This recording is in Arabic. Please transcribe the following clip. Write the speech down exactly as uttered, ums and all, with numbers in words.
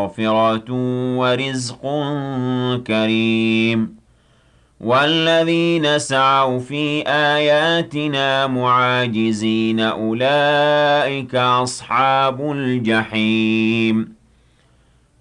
مَغْفِرَةٌ وَرِزْقٌ كَرِيمٌ وَالَّذِينَ سَعَوْا فِي آيَاتِنَا مُعَاجِزِينَ أُولَٰئِكَ أَصْحَابُ الْجَحِيمِ